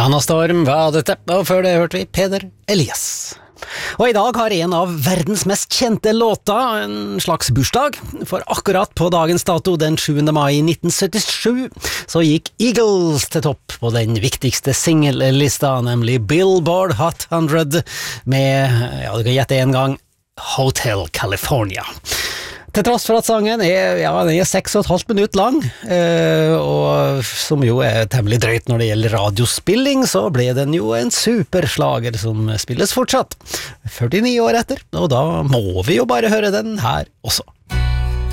Anna Storm var dette, og før det hørte vi Peder Elias. Og i dag har en av verdens mest kjente låter en slags bursdag, for akkurat på dagens dato den 7. mai 1977 så gikk Eagles til topp på den viktigste singellista, nemlig Billboard Hot 100 med, ja du kan gjette en gang, Hotel California. Til tross for at sangen den er 6,5 minutter lang, og som jo er temmelig drøyt når det gjelder radiospilling, så ble den jo en superslager som spilles fortsatt, 49 år etter, og da må vi jo bare høre den her også.